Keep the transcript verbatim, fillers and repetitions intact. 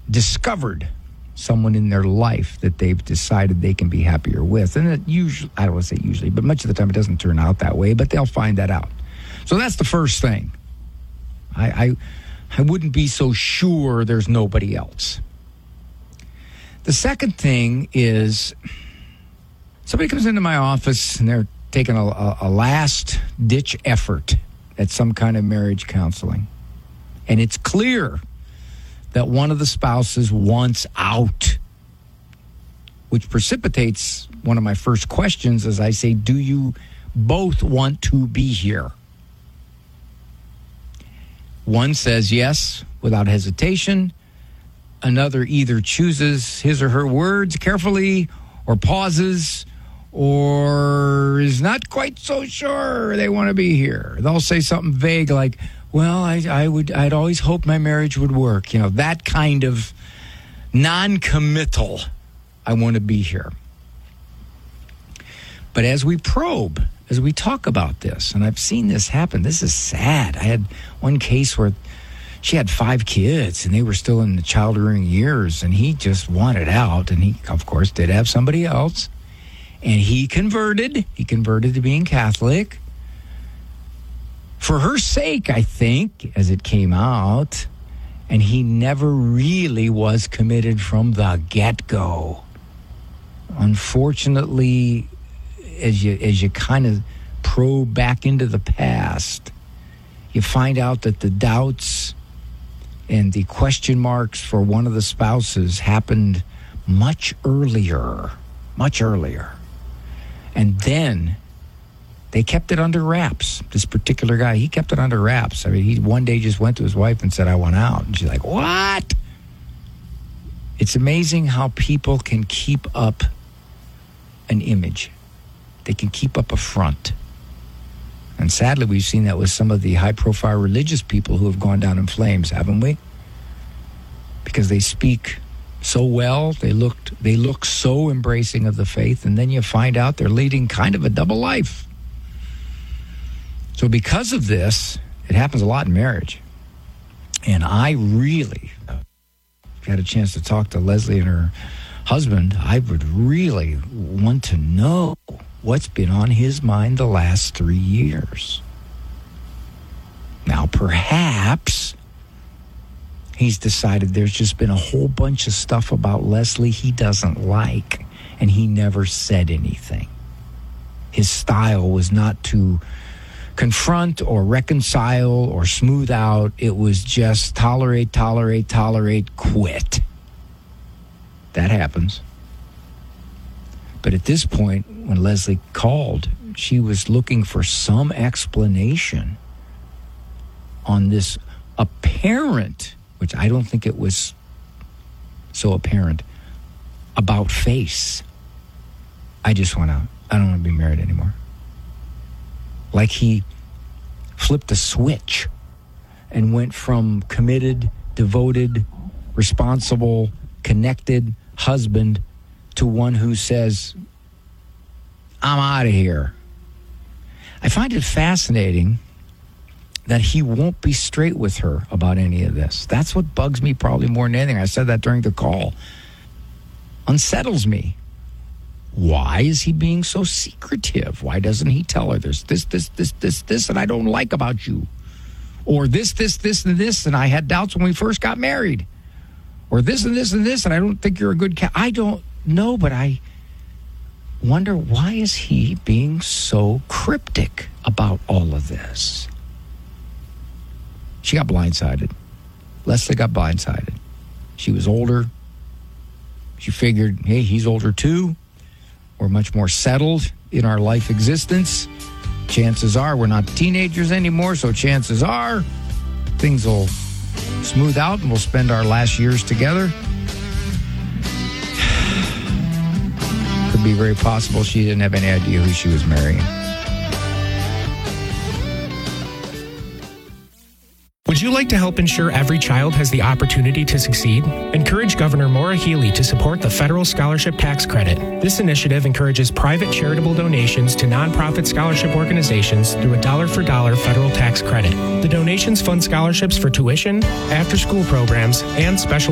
discovered someone in their life that they've decided they can be happier with. And it usually, I don't want to say usually, but much of the time it doesn't turn out that way, but they'll find that out. So that's the first thing. I, I, I wouldn't be so sure there's nobody else. The second thing is somebody comes into my office and they're taking a, a, a last-ditch effort at some kind of marriage counseling. And it's clear that one of the spouses wants out, which precipitates one of my first questions as I say, do you both want to be here? One says yes without hesitation. Another either chooses his or her words carefully or pauses or is not quite so sure they want to be here. They'll say something vague like, well, I, I would, I'd always hoped my marriage would work. You know, that kind of non-committal, I want to be here. But as we probe, as we talk about this, and I've seen this happen, this is sad. I had one case where she had five kids, and they were still in the child-rearing years, and he just wanted out, and he, of course, did have somebody else, and he converted. He converted to being Catholic. For her sake, I think, as it came out, and he never really was committed from the get-go. Unfortunately, as you as you kind of probe back into the past, you find out that the doubts and the question marks for one of the spouses happened much earlier, much earlier. And then they kept it under wraps. This particular guy, he kept it under wraps. I mean, he one day just went to his wife and said, I want out. And she's like, what? It's amazing how people can keep up an image. They can keep up a front. And sadly, we've seen that with some of the high-profile religious people who have gone down in flames, haven't we? Because they speak so well, they looked, they look so embracing of the faith, and then you find out they're leading kind of a double life. So because of this, it happens a lot in marriage. And I really had a chance to talk to Leslie and her husband. I would really want to know what's been on his mind the last three years. Now, perhaps he's decided there's just been a whole bunch of stuff about Leslie he doesn't like, and he never said anything. His style was not to confront or reconcile or smooth out. It was just tolerate, tolerate, tolerate, quit. That happens. But at this point, when Leslie called, she was looking for some explanation on this apparent, which I don't think it was so apparent, about face. I just want out. I don't want to be married anymore. Like he flipped a switch and went from committed, devoted, responsible, connected husband to one who says, I'm out of here. I find it fascinating that he won't be straight with her about any of this. That's what bugs me probably more than anything. I said that during the call. Unsettles me. Why is he being so secretive? Why doesn't he tell her there's this, this, this, this, this, and I don't like about you? Or this, this, this, and this, and I had doubts when we first got married. Or this and this and this, and I don't think you're a good cat. I don't know, but I wonder, why is he being so cryptic about all of this? She got blindsided. Leslie got blindsided. She was older. She figured, hey, he's older too. We're much more settled in our life existence. Chances are we're not teenagers anymore, so chances are things will smooth out and we'll spend our last years together. Could be very possible she didn't have any idea who she was marrying. Would you like to help ensure every child has the opportunity to succeed? Encourage Governor Maura Healey to support the Federal Scholarship Tax Credit. This initiative encourages private charitable donations to nonprofit scholarship organizations through a dollar-for-dollar federal tax credit. The donations fund scholarships for tuition, after-school programs, and special